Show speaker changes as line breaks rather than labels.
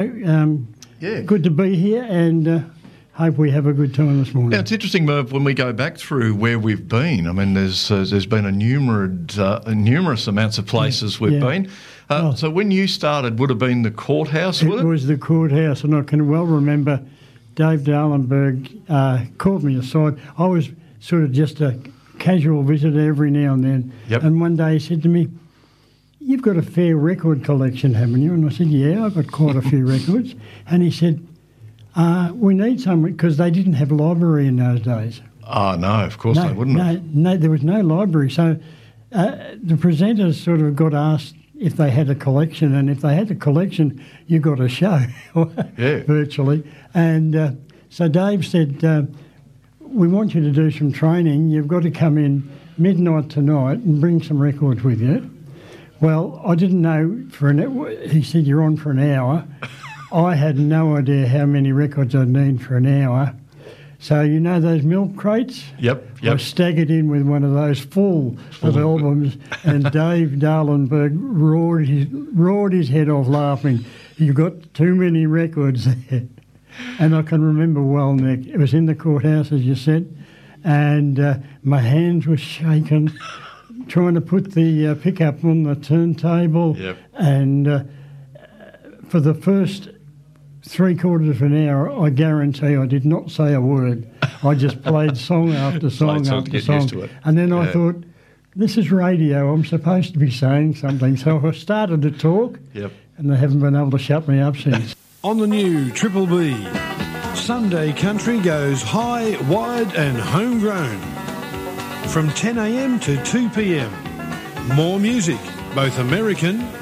Good to be here, and hope we have a good time this morning.
Yeah, it's interesting, Merv, when we go back through where we've been. I mean, there's been numerous amounts of places we've been. So when you started, would have been the courthouse, would it?
It was the courthouse, and I can well remember Dave Darlenberg called me aside. I was sort of just a casual visitor every now and then.
Yep.
And one day he said to me, "You've got a fair record collection, haven't you?" And I said, "Yeah, I've got quite a few records." And he said, "We need some," because they didn't have a library in those days.
Oh, no, of course they wouldn't have.
No, there was no library. So the presenters sort of got asked if they had a collection, and if they had a collection, you got a show, virtually. And so Dave said, "We want you to do some training. You've got to come in midnight tonight and bring some records with you." Well, I didn't know he said, "You're on for an hour." I had no idea how many records I'd need for an hour. So you know those milk crates?
Yep.
I staggered in with one of those full of albums, and Dave Darlenberg roared his head off laughing. "You've got too many records there." And I can remember well, Nick, it was in the courthouse, as you said, and my hands were shaking, trying to put the pickup on the turntable.
Yep.
And for the first 3/4 of an hour, I guarantee I did not say a word. I just played song after song after song. And then I thought, this is radio, I'm supposed to be saying something. So I started to talk, and they haven't been able to shut me up since.
On the new Triple B, Sunday Country goes high, wide and homegrown. From 10 a.m. to 2 p.m. More music, both American